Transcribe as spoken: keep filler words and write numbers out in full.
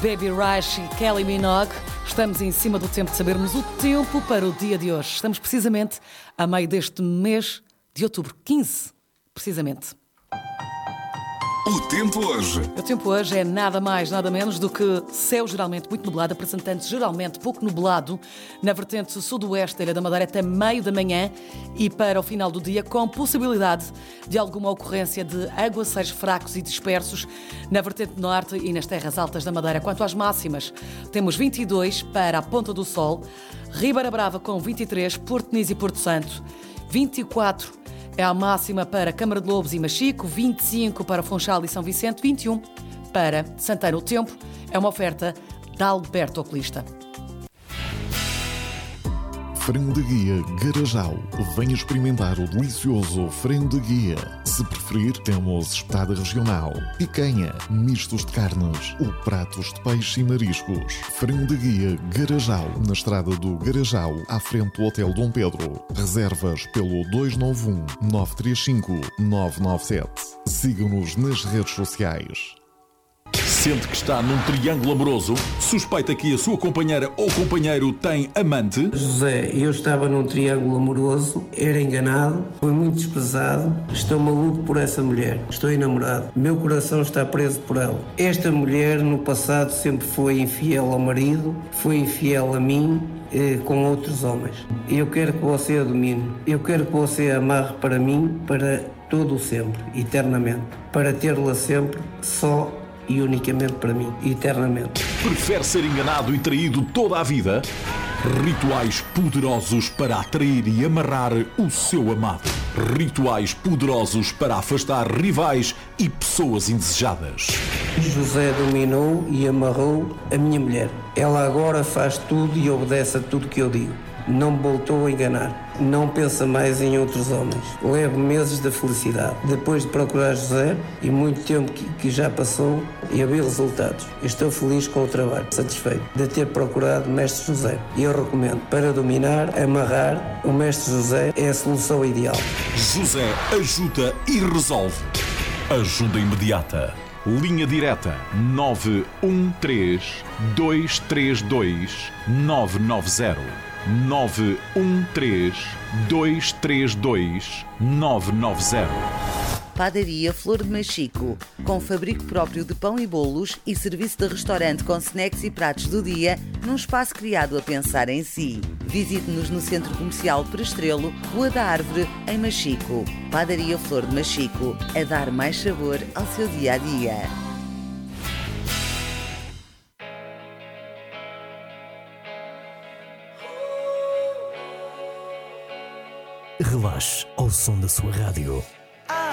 Baby Rush e Kelly Minogue. Estamos em cima do tempo de sabermos o tempo para o dia de hoje. Estamos precisamente a meio deste mês de outubro, quinze, precisamente. O tempo hoje. O tempo hoje é nada mais, nada menos do que céu geralmente muito nublado, apresentando geralmente pouco nublado na vertente sudoeste da Ilha da Madeira até meio da manhã e para o final do dia, com possibilidade de alguma ocorrência de aguaceiros fracos e dispersos na vertente norte e nas terras altas da Madeira. Quanto às máximas, temos vinte e dois para a Ponta do Sol, Ribeira Brava com vinte e três, Porto Nis e Porto Santo, vinte e quatro é a máxima para Câmara de Lobos e Machico, vinte e cinco para Funchal e São Vicente, vinte e um para Santana. O tempo é uma oferta da Alberto Oculista. Frango de Guia Garajal. Venha experimentar o delicioso frango de guia. Se preferir, temos espetada regional, picanha, mistos de carnes ou pratos de peixe e mariscos. Frango de Guia Garajal, na estrada do Garajal, à frente do Hotel Dom Pedro. Reservas pelo dois nove um, nove três cinco, nove nove sete. Siga-nos nas redes sociais. Sente que está num triângulo amoroso? Suspeita que a sua companheira ou companheiro tem amante? José, eu estava num triângulo amoroso, era enganado, fui muito desprezado, estou maluco por essa mulher, estou enamorado, meu coração está preso por ela. Esta mulher no passado sempre foi infiel ao marido, foi infiel a mim, eh, com outros homens. Eu quero que você a domine, eu quero que você a amarre para mim, para todo o sempre, eternamente, para tê-la sempre só e unicamente para mim, eternamente. Prefere ser enganado e traído toda a vida? Rituais poderosos para atrair e amarrar o seu amado. Rituais poderosos para afastar rivais e pessoas indesejadas. José dominou e amarrou a minha mulher. Ela agora faz tudo e obedece a tudo que eu digo. Não me voltou a enganar. Não pensa mais em outros homens. Levo meses da felicidade. Depois de procurar José, e muito tempo que, que já passou, e a ver resultados. Estou feliz com o trabalho, satisfeito de ter procurado o Mestre José. E eu recomendo, para dominar, amarrar, o Mestre José é a solução ideal. José ajuda e resolve. Ajuda imediata. Linha direta nove um três, dois três dois, nove nove zero. nove um três, dois três dois, nove nove zero. Padaria Flor de Machico, com fabrico próprio de pão e bolos e serviço de restaurante com snacks e pratos do dia, num espaço criado a pensar em si. Visite-nos no Centro Comercial Prestrelo, Rua da Árvore, em Machico. Padaria Flor de Machico, a dar mais sabor ao seu dia-a-dia. Relaxe ao som da sua rádio.